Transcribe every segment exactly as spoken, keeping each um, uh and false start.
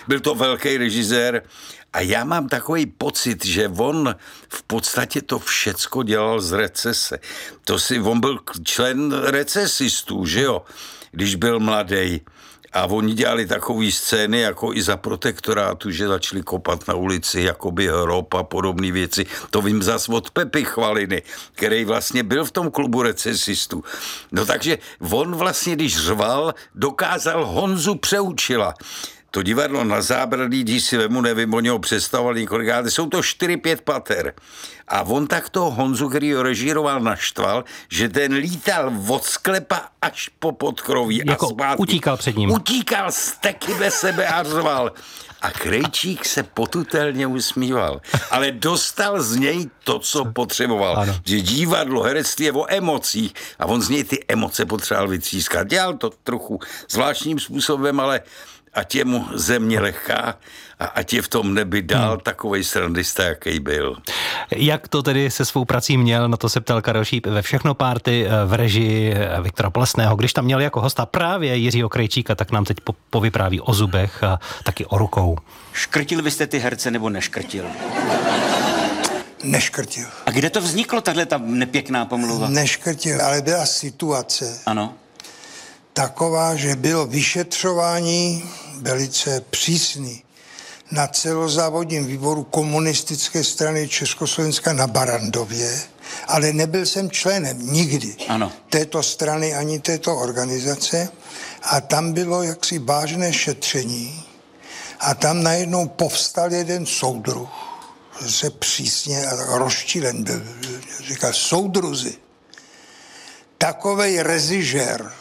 Byl to velký režisér a já mám takový pocit, že on v podstatě to všecko dělal z recese. To si, on byl člen recesistů, že jo, když byl mladý. A oni dělali takové scény, jako i za protektorátu, že začali kopat na ulici, jakoby hrob a podobné věci. To vím zas od Pepy Chvaliny, který vlastně byl v tom klubu recesistů. No takže on vlastně, když řval, dokázal Honzu Přeučila. To divadlo na Zábradlí, když si vemu, nevím, oni ho představovali několikrát, jsou to čtyři, pět pater. A on tak toho Honzu, který ho režíroval, naštval, že ten lítal od sklepa až po podkroví jako a zpátky. Utíkal před ním. Utíkal steky bez sebe a řval. A Krejčík se potutelně usmíval, ale dostal z něj to, co potřeboval. Ano. Že divadlo, herectví je o emocích a on z něj ty emoce potřeboval vytřískat. Dělal to trochu zvláštním způsobem, ale ať je mu země lehká a ať je v tom nebi dál hmm. takovej srandista, jaký byl. Jak to tedy se svou prací měl, na to se ptal Karel Šíp ve Všechno párty v režii Viktora Plesného. Když tam měl jako hosta právě Jiřího Krejčíka, tak nám teď po, povypráví o zubech a taky o rukou. Škrtil byste ty herce nebo neškrtil? Neškrtil. A kde to vzniklo, tahle ta nepěkná pomluva? Neškrtil, ale byla situace. Ano. Taková, že bylo vyšetřování velice přísný na celozávodním výboru komunistické strany Československa na Barandově, ale nebyl jsem členem nikdy ano. této strany ani této organizace a tam bylo jaksi vážné šetření a tam najednou povstal jeden soudruh, se přísně rozčilen byl, říkal, soudruzi, takovej režisér,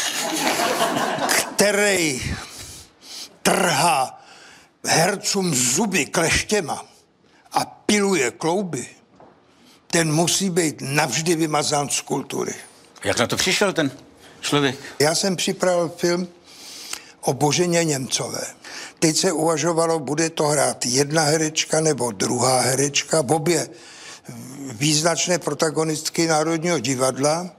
který trhá hercům zuby kleštěma a piluje klouby, ten musí být navždy vymazán z kultury. Jak na to přišel ten člověk? Já jsem připravil film o Boženě Němcové. Teď se uvažovalo, bude to hrát jedna herečka nebo druhá herečka, obě význačné protagonistky Národního divadla.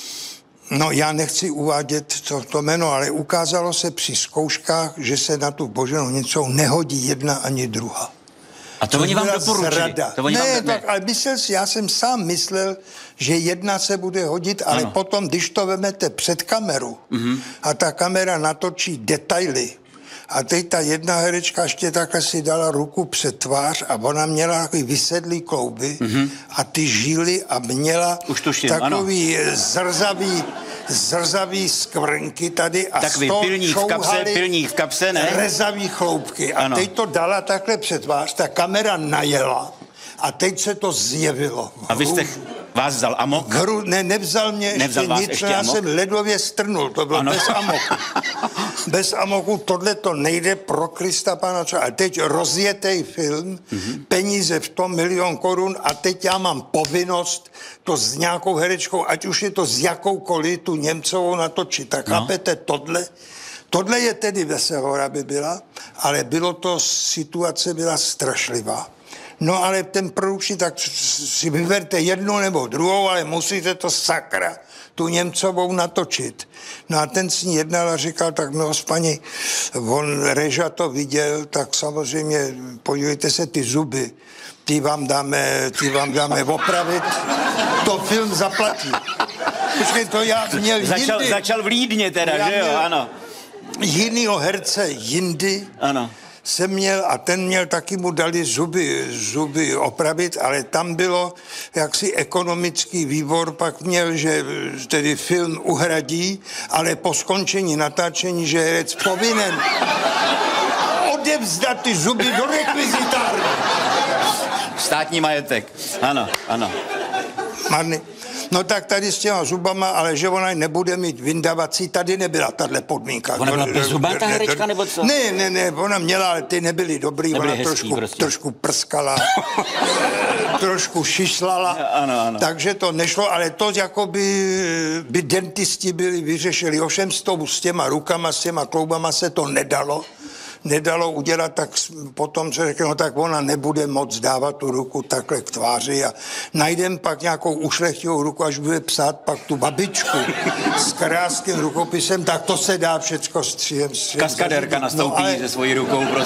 No, já nechci uvádět to, to jméno, ale ukázalo se při zkouškách, že se na tu Boženou Němcovou nehodí jedna ani druhá. A to, to oni vám doporučili? To oni ne, vám... tak, ale myslel si, já jsem sám myslel, že jedna se bude hodit, ale ano. potom, když to vemete před kameru mm-hmm. a ta kamera natočí detaily, a teď ta jedna herečka ještě takhle si dala ruku před tvář a ona měla takový vysedlý klouby mm-hmm. a ty žíly a měla Už tuším, takový ano. zrzavý, zrzavý skvrnky tady a takový pilník v kapse, pilník v kapse, ne? Rezavý chloupky. A ano. teď to dala takhle před tvář, ta kamera najela a teď se to zjevilo. A vy jste vás vzal amok? Hru, ne, nevzal mě nevzal ještě nic, ještě já amok? jsem ledově strnul, to bylo ano. bez amoku. Bez amoku tohle to nejde pro Krista Pána. A teď rozjetej film, mm-hmm. peníze v tom milion korun a teď já mám povinnost to s nějakou herečkou, ať už je to s jakoukoliv tu Němcovou natočit. Tak no. chápete tohle? Tohle je tedy Veselhora by byla, ale bylo to, situace byla strašlivá. No ale ten produkční, tak si vyberte jednu nebo druhou, ale musíte to sakra, tu Němcovou natočit. No a ten s ní jednal a říkal, tak milost paní, on Reža to viděl, tak samozřejmě podívejte se ty zuby, ty vám dáme, ty vám dáme opravit, to film zaplatí. Počkej, to já měl začal, jindy. Začal v Lídně teda, já že jo, ano. Jinýho herce jindy. Ano. Jsem měl, a ten měl taky, mu dali zuby, zuby opravit, ale tam bylo jaksi ekonomický výbor, pak měl, že tedy film uhradí, ale po skončení natáčení, že herec povinen odevzdat ty zuby do rekvizitárny. Státní majetek, ano, ano. Marny. No tak tady s těma zubama, ale že ona nebude mít vyndavací, tady nebyla tahle podmínka. Ona byla bezzubá ta herečka, nebo co? Ne, ne, ne, ona měla, ale ty nebyly dobrý, nebyly ona hezký, trošku, prostě. trošku prskala, trošku šišlala, ano, ano. takže to nešlo, ale to jako by, by dentisti byli vyřešili. Ovšem s, tou, s těma rukama, s těma kloubama se to nedalo. nedalo udělat, tak potom se řekl, no tak ona nebude moc dávat tu ruku takhle k tváři a najdem pak nějakou ušlechtilou ruku, až bude psát pak tu babičku s krátkým rukopisem, tak to se dá všecko stříhem. Kaskadérka nastoupí no, ale... se svojí rukou.